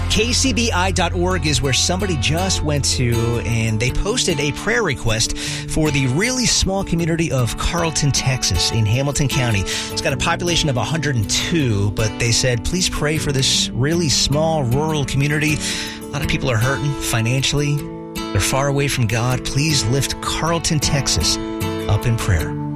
KCBI.org is where somebody just went to, and they posted a prayer request for the really small community of Carlton, Texas, in Hamilton County. It's got a population of 102, but they said, please pray for this really small rural community. A lot of people are hurting financially. They're far away from God. Please lift Carlton, Texas up in prayer.